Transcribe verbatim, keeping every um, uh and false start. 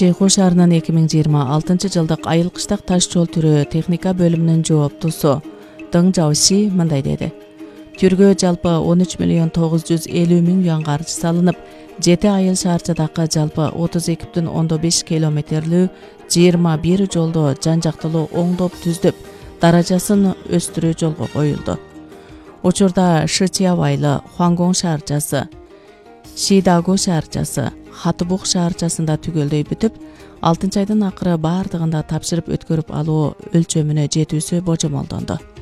Шейху шаарынын эки миң жыйырма алтынчы жылдык айыл кыштак таш жол түрөө техника бөлүмүнүн жооптусу Дың Жаоши мындай деди. Түргө жалпы он үч миллион тогуз жүз элүү миң юан каржы салынып, жети айыл шаарчадагы жалпы отуз эки бүтүн ондон беш километрлүү жыйырма бир жолду жан жактылуу оңдоп түздүп, даражасын өстүрүү жолго коюлду. Учурда Шичиавайлы, Хуангон шаарчасы, Шидаго шаарчасы, Хатыбук шаарчасында түгөлдөй бүтүп, алтынчы айдын акыры баардыгында тапшырып өткөрүп алуу өлчөмүнө жетүүсү божомолдонду.